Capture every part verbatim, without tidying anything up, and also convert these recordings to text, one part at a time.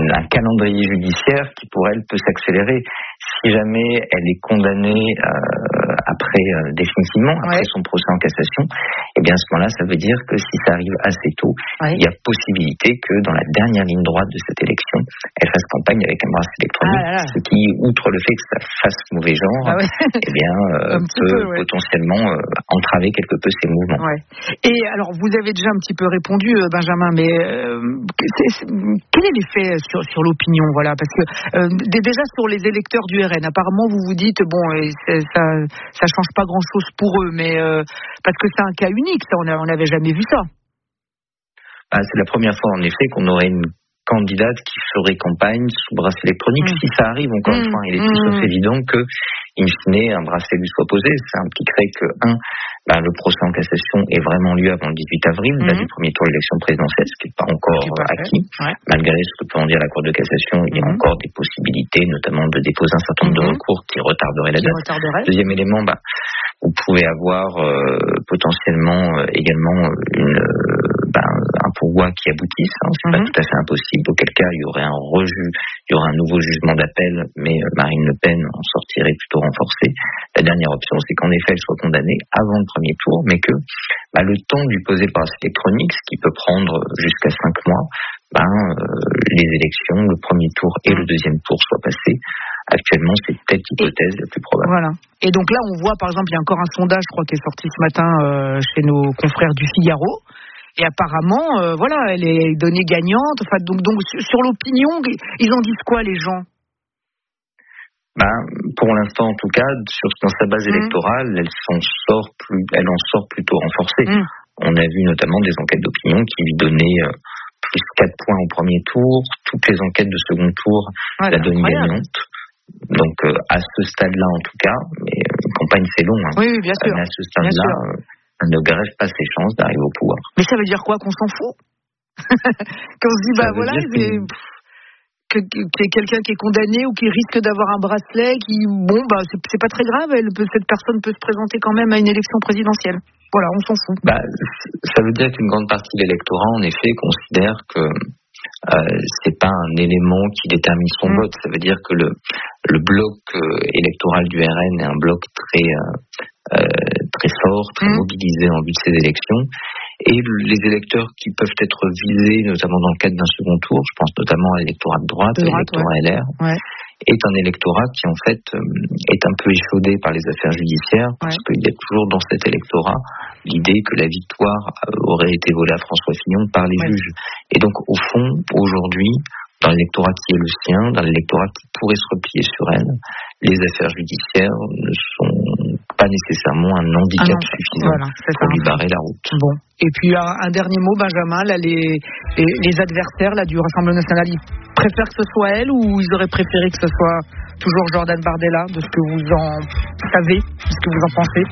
une, un calendrier judiciaire qui, pour elle, peut s'accélérer. Si jamais elle est condamnée euh, après euh, définitivement, après ouais. son procès en cassation, eh bien à ce moment-là, ça veut dire que si ça arrive assez tôt, ouais. il y a possibilité que dans la dernière ligne droite de cette élection, elle fasse campagne avec un bracelet électronique, ah là là. Ce qui, outre le fait que ça fasse mauvais genre, ah ouais. eh bien euh, peut peu, ouais. potentiellement euh, entraver quelque peu ses mouvements. Ouais. Et alors, vous avez déjà un petit peu répondu, Benjamin, mais euh, c'est, c'est, quel est l'effet sur, sur l'opinion, voilà, parce que euh, déjà sur les électeurs du R N, apparemment vous vous dites bon, ça, ça change pas grand-chose pour eux, mais euh, parce que c'est un cas unique, ça, on n'avait jamais vu ça. Ah, c'est la première fois en effet qu'on aurait une candidate qui ferait campagne sous bracelet électronique. Mmh. Si ça arrive, encore mmh. une fois, il est tout sauf mmh. évident que, in fine, un bracelet lui soit posé. Ça impliquerait que, un, ben, le procès en cassation ait vraiment lieu avant le dix-huit avril, mmh. date du premier tour de l'élection présidentielle, ce qui n'est pas encore pas acquis. Ouais. Malgré ce que peut en dire la Cour de cassation, il y a mmh. encore des possibilités, notamment de déposer un certain nombre mmh. de recours qui retarderaient la qui date. Retarderait. Deuxième élément, ben, vous pouvez avoir euh, potentiellement euh, également une, euh, ben, un pourvoi qui aboutisse. Hein, c'est mmh. pas tout à fait impossible. Auquel cas, il y aurait un reju, il y aurait un nouveau jugement d'appel, mais euh, Marine Le Pen en sortirait plutôt renforcée. La dernière option, c'est qu'en effet, elle soit condamnée avant le premier tour, mais que bah, le temps de lui poser le bracelet électronique, ce qui peut prendre jusqu'à cinq mois, ben, euh, les élections, le premier tour et le deuxième tour soient passés. Actuellement, c'est peut-être l'hypothèse la plus probable. Voilà. Et donc là, on voit, par exemple, il y a encore un sondage, je crois, qui est sorti ce matin euh, chez nos confrères du Figaro. Et apparemment, euh, voilà, elle est donnée gagnante. Enfin, donc, donc sur l'opinion, ils en disent quoi, les gens? Ben, pour l'instant, en tout cas, sur, dans sa base mmh. électorale, elle s'en sort plus, elle en sort plutôt renforcée. Mmh. On a vu notamment des enquêtes d'opinion qui lui donnaient euh, plus quatre points au premier tour. Toutes les enquêtes de second tour ouais, la donnent gagnante. Donc, euh, à ce stade-là, en tout cas, mais euh, une campagne, c'est long. Hein. Oui, oui, bien sûr. Mais à ce stade-là, euh, elle ne grève pas ses chances d'arriver au pouvoir. Mais ça veut dire quoi? Qu'on s'en fout? Qu'on se dit, bah voilà, c'est... Que, qu'il y ait quelqu'un qui est condamné ou qui risque d'avoir un bracelet, qui, bon, bah, c'est, c'est pas très grave, elle peut, cette personne peut se présenter quand même à une élection présidentielle. Voilà, on s'en fout. Bah, ça veut dire qu'une grande partie de l'électorat, en effet, considère que euh, c'est pas un élément qui détermine son mmh. vote. Ça veut dire que le, le bloc euh, électoral du R N est un bloc très, euh, euh, très fort, très mmh. mobilisé en vue de ces élections. Et les électeurs qui peuvent être visés, notamment dans le cadre d'un second tour, je pense notamment à l'électorat de droite, à l'électorat ouais. L R, ouais. est un électorat qui en fait est un peu échaudé par les affaires judiciaires, parce ouais. qu'il y a toujours dans cet électorat l'idée que la victoire aurait été volée à François Fillon par les ouais. juges. Et donc au fond, aujourd'hui, dans l'électorat qui est le sien, dans l'électorat qui pourrait se replier sur elle, les affaires judiciaires ne sont pas nécessairement un handicap ah non, suffisant voilà, pour lui barrer la route. Bon. Et puis un, un dernier mot, Benjamin, là, les, les, les adversaires là, du Rassemblement national, ils préfèrent que ce soit elle ou ils auraient préféré que ce soit toujours Jordan Bardella, de ce que vous en savez, de ce que vous en pensez?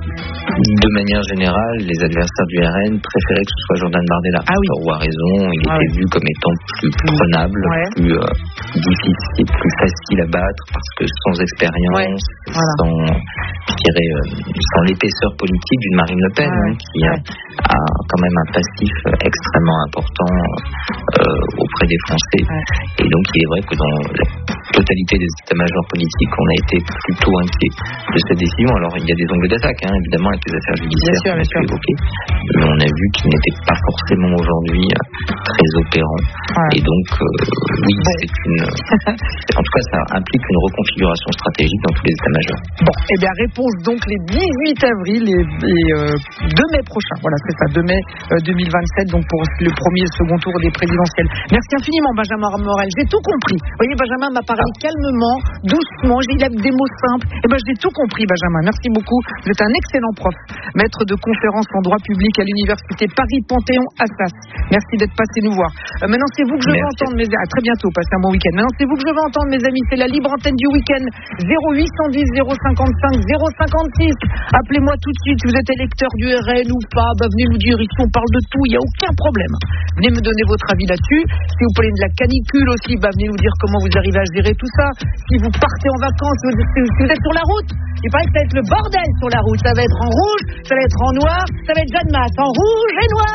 De manière générale, les adversaires du R N préféraient que ce soit Jordan Bardella. Ah oui. Tort ou à raison, il ah était oui. vu comme étant plus prenable, ouais. plus euh, difficile, plus facile à battre, parce que sans expérience, ouais. voilà. sans, je dirais, euh, sans l'épaisseur politique d'une Marine Le Pen, ouais. hein, qui ouais. a, a quand même un passif extrêmement important euh, auprès des Français. Ouais. Et donc, il est vrai que dans la totalité des états-majors politiques, on a été plutôt inquiet de cette décision. Alors, il y a des angles d'attaque, hein, évidemment, avec les affaires judiciaires qu'on a pu évoquer, mais on a vu qu'il n'était pas forcément aujourd'hui très opérant. Ouais. Et donc, euh, oui, bon. c'est une... en tout cas, ça implique une reconfiguration stratégique dans tous les états-majors. Bon, eh bien, réponse donc les dix-huit avril et, et euh, deux mai prochain. Voilà, c'est ça, deux mai euh, deux mille vingt-sept, donc pour le premier et second tour des présidentielles. Merci infiniment, Benjamin Morel. J'ai tout compris. Vous voyez, Benjamin m'a parlé ah. calmement, doucement, j'ai eu des mots simples. Eh bien, j'ai tout compris, Benjamin. Merci beaucoup. Vous êtes un excellent prof, maître de conférences en droit public à l'université Paris-Panthéon-Assas. Merci d'être passé nous voir. Euh, maintenant, c'est vous que je Merci. veux entendre, mes amis. À très bientôt, passez un bon week-end. Maintenant, c'est vous que je veux entendre, mes amis. C'est la libre antenne du week-end. zéro huit cent dix zéro cinquante-cinq zéro cinquante-six. Appelez-moi tout de suite. Vous êtes électeur du R N ou pas, bah, venez nous dire. Ici, on parle de tout. Il n'y a aucun problème. Venez me donner votre avis là-dessus. Si vous parlez de la canicule aussi, bah, venez nous dire comment vous arrivez à gérer tout ça. Si vous partez en vacances, si vous êtes sur la route, il paraît que ça va être le bordel sur la route. Ça va être en rouge, ça va être en noir, ça va être Jeanne Masse en rouge et noir.